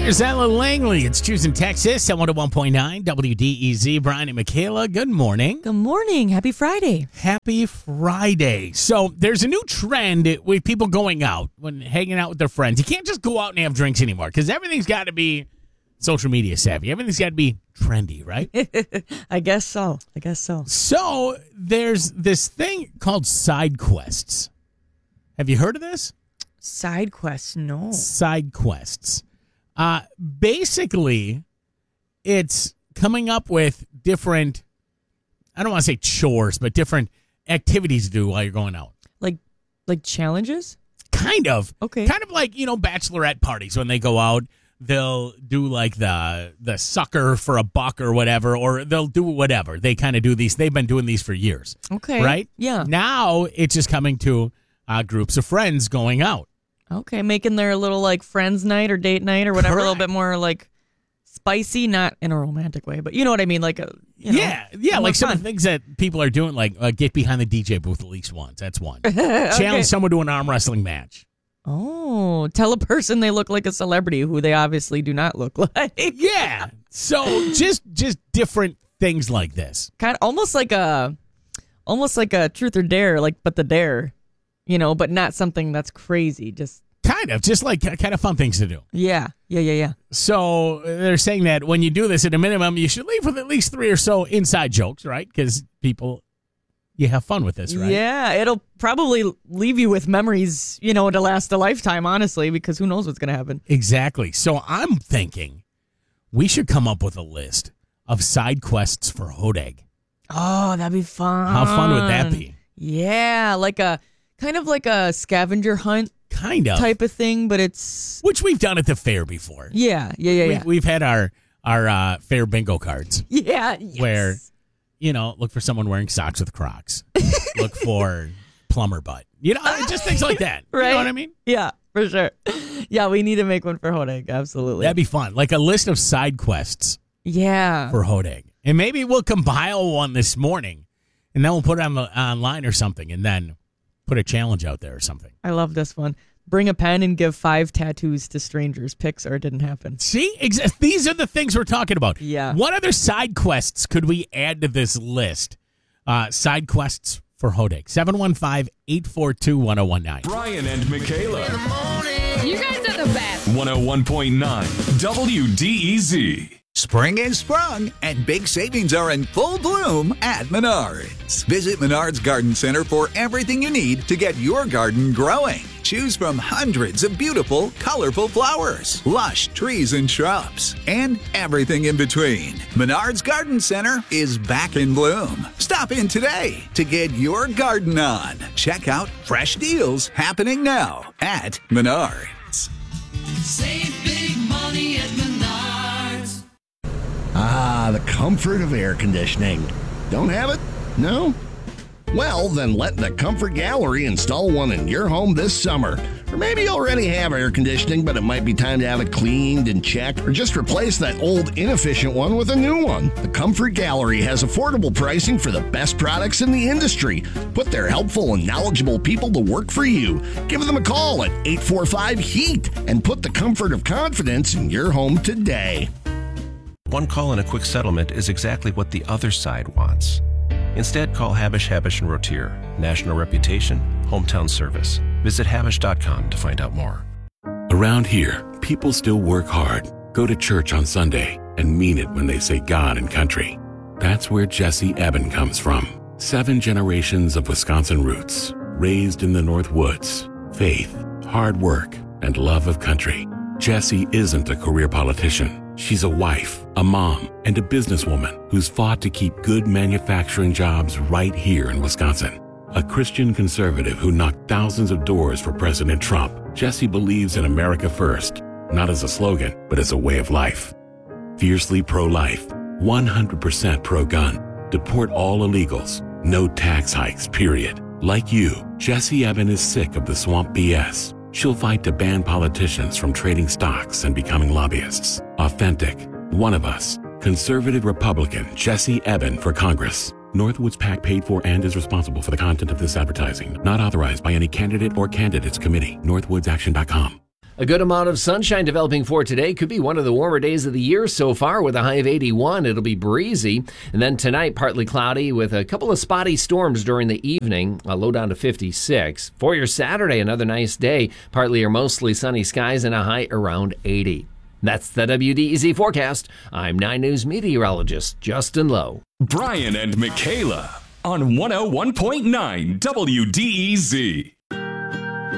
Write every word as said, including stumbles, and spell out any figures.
Here's Ella Langley. It's Choosing Texas at one oh one point nine W D E Z. Brian and Michaela, good morning. Good morning. Happy Friday. Happy Friday. So there's a new trend with people going out, when hanging out with their friends. You can't just go out and have drinks anymore because everything's got to be social media savvy. Everything's got to be trendy, right? I guess so. I guess so. So there's this thing called side quests. Have you heard of this? Side quests, no. Side quests. Uh, basically, it's coming up with different, I don't want to say chores, but different activities to do while you're going out. Like like challenges? Kind of. Okay. Kind of like, you know, bachelorette parties when they go out. They'll do like the the sucker for a buck or whatever, or they'll do whatever. They kind of do these. They've been doing these for years. Okay. Right? Yeah. Now it's just coming to uh, groups of friends going out. Okay, making their little like friends night or date night or whatever, Correct. a little bit more like spicy, not in a romantic way, but you know what I mean, like a you know, yeah, yeah, more like some of fun. the things that people are doing, like uh, get behind the D J booth at least once. That's one. Okay. Challenge someone to an arm wrestling match. Oh, tell a person they look like a celebrity who they obviously do not look like. Yeah, so just just different things like this. Kind of almost like a, almost like a truth or dare, like but the dare, you know, but not something that's crazy. Just Kind of, just like kind of fun things to do. yeah, yeah, yeah, yeah. So they're saying that when you do this, at a minimum, you should leave with at least three or so inside jokes, right? Because people, you have fun with this, right? Yeah, it'll probably leave you with memories, you know, to last a lifetime, honestly, because who knows what's going to happen. Exactly. So I'm thinking we should come up with a list of side quests for Hodag. Oh, that'd be fun. How fun would that be? Yeah, like a kind of like a scavenger hunt Kind of. type of thing, but it's Which we've done at the fair before. yeah, yeah, yeah, yeah. We, we've had our our uh, fair bingo cards yeah, yes. where, you know, look for someone wearing socks with Crocs. Look for plumber butt. You know, just things like that. Right. You know what I mean? Yeah, for sure. Yeah, we need to make one for Hodag, absolutely. That'd be fun. Like a list of side quests yeah. for Hodag. And maybe we'll compile one this morning, and then we'll put it on the, online or something, and then put a challenge out there or something. I love this one. Bring a pen and give five tattoos to strangers. Pics or it didn't happen. See? Ex- these are the things we're talking about. Yeah. What other side quests could we add to this list? Uh, side quests for Hodag. seven one five, eight four two, one oh one nine. Brian and Michaela. You guys are the best. one oh one point nine W D E Z. Spring is sprung, and big savings are in full bloom at Menards. Visit Menards Garden Center for everything you need to get your garden growing. Choose from hundreds of beautiful, colorful flowers, lush trees and shrubs, and everything in between. Menards Garden Center is back in bloom. Stop in today to get your garden on. Check out fresh deals happening now at Menards. Save big money at Menards. Ah, the comfort of air conditioning. Don't have it? No? Well, then let the Comfort Gallery install one in your home this summer. Or maybe you already have air conditioning, but it might be time to have it cleaned and checked, or just replace that old inefficient one with a new one. The Comfort Gallery has affordable pricing for the best products in the industry. Put their helpful and knowledgeable people to work for you. Give them a call at eight four five, HEAT and put the comfort of confidence in your home today. One call and a quick settlement is exactly what the other side wants. Instead, call Habish, Habish and Rotier. National reputation, hometown service. Visit habish dot com to find out more. Around here, people still work hard, go to church on Sunday, and mean it when they say God and country. That's where Jesse Eben comes from. Seven generations of Wisconsin roots, raised in the North Woods. Faith, hard work, and love of country. Jessie isn't a career politician. She's a wife, a mom, and a businesswoman who's fought to keep good manufacturing jobs right here in Wisconsin. A Christian conservative who knocked thousands of doors for President Trump, Jessie believes in America first, not as a slogan, but as a way of life. Fiercely pro-life, one hundred percent pro-gun, deport all illegals, no tax hikes, period. Like you, Jessie Eben is sick of the swamp B S. She'll fight to ban politicians from trading stocks and becoming lobbyists. Authentic, one of us, conservative Republican Jessie Eben for Congress. Northwoods PAC paid for and is responsible for the content of this advertising. Not authorized by any candidate or candidates committee. Northwoods Action dot com. A good amount of sunshine developing for today. Could be one of the warmer days of the year so far with a high of eighty-one. It'll be breezy. And then tonight, partly cloudy with a couple of spotty storms during the evening, a low down to fifty-six. For your Saturday, another nice day. Partly or mostly sunny skies and a high around eighty. That's the W D E Z forecast. I'm nine News meteorologist Justin Lowe. Brian and Michaela on one oh one point nine W D E Z.